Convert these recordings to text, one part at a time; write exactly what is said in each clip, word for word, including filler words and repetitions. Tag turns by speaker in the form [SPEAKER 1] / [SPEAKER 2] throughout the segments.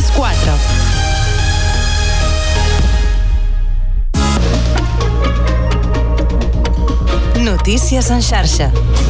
[SPEAKER 1] les quatre. Notícies en xarxa.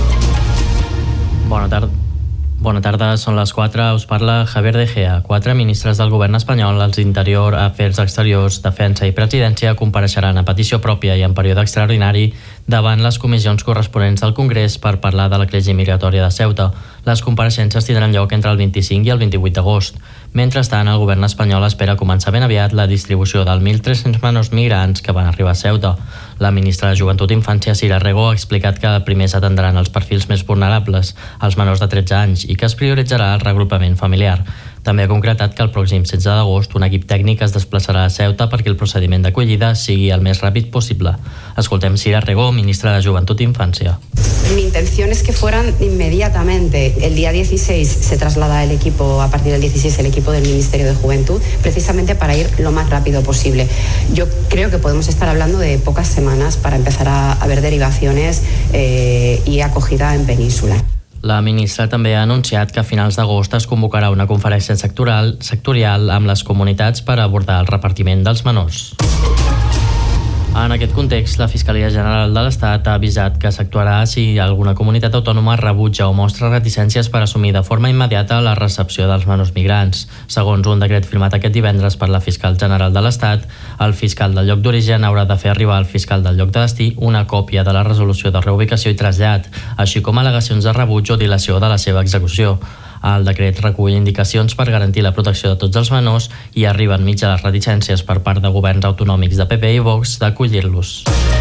[SPEAKER 2] Bona tarda. Bona tarda, són les quatre. Us parla Javier De Gea. Quatre ministres del govern espanyol, els d'Interior, Afers Exteriors, Defensa i Presidència, compareixeran a petició pròpia i en període extraordinari davant les comissions corresponents del Congrés per parlar de la crisi migratòria de Ceuta. Les compareixences tindran lloc entre el vint-i-cinc i el vint-i-vuit d'agost. Mentrestant, el govern espanyol espera començar ben aviat la distribució dels mil tres-cents menors migrants que van arribar a Ceuta. La ministra de Joventut i Infància, Sira Rego, ha explicat que primer s'atendran els perfils més vulnerables, els menors de tretze anys, i que es prioritzarà el regrupament familiar. També ha concretat que el pròxim setze d'agost un equip tècnic es desplaçarà a Ceuta perquè el procediment d'acollida sigui el més ràpid possible. Escoltem Sira Rego, ministra de Joventut i Infància.
[SPEAKER 3] Mi intención es que fueran inmediatamente. El día dieciséis se traslada el equipo, a partir del dieciséis, el equipo del Ministerio de Juventud, precisamente para ir lo más rápido posible. Yo creo que podemos estar hablando de pocas semanas para empezar a, a ver derivaciones eh, y acogida en península.
[SPEAKER 2] La ministra també ha anunciat que a finals d'agost es convocarà una conferència sectorial, sectorial amb les comunitats per abordar el repartiment dels menors. En aquest context, la Fiscalia General de l'Estat ha avisat que s'actuarà si alguna comunitat autònoma rebutja o mostra reticències per assumir de forma immediata la recepció dels menors migrants. Segons un decret firmat aquest divendres per la fiscal general de l'Estat, el fiscal del lloc d'origen haurà de fer arribar al fiscal del lloc de destí una còpia de la resolució de reubicació i trasllat, així com al·legacions de rebuig o dilació de la seva execució. El decret recull indicacions per garantir la protecció de tots els menors i arriba enmig de les reticències per part de governs autonòmics de P P i Vox d'acollir-los.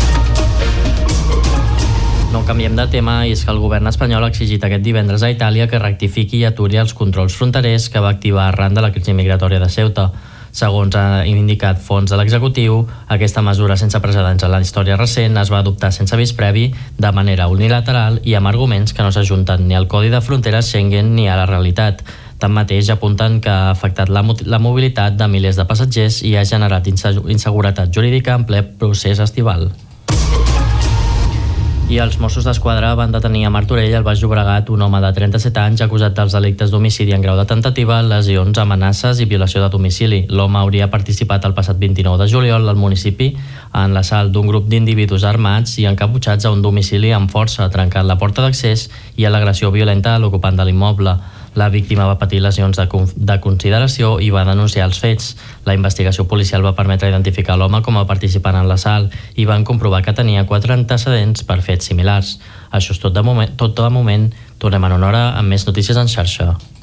[SPEAKER 2] No canviem de tema, i és que el govern espanyol ha exigit aquest divendres a Itàlia que rectifiqui i aturi els controls fronterers que va activar arran de la crisi migratòria de Ceuta. Segons ha indicat fons de l'executiu, aquesta mesura sense precedents en la història recent es va adoptar sense avís previ, de manera unilateral i amb arguments que no s'ajunten ni al Codi de Fronteres Schengen ni a la realitat. Tanmateix, apunten que ha afectat la, la mobilitat de milers de passatgers i ha generat inseguretat jurídica en ple procés estival. I els Mossos d'Esquadra van detenir a Martorell, al Baix Llobregat, un home de trenta-set anys acusat dels delictes d'homicidi en grau de tentativa, lesions, amenaces i violació de domicili. L'home hauria participat el passat vint-i-nou de juliol al municipi en l'assalt d'un grup d'individus armats i encaputxats a un domicili amb força, trencant la porta d'accés i a l'agressió violenta a l'ocupant de l'immoble. La víctima va patir lesions de, de consideració i va denunciar els fets. La investigació policial va permetre identificar l'home com a participant en l'assalt i van comprovar que tenia quatre antecedents per fets similars. Això és tot de moment. Tot de moment. Tornem en una hora amb més notícies en xarxa.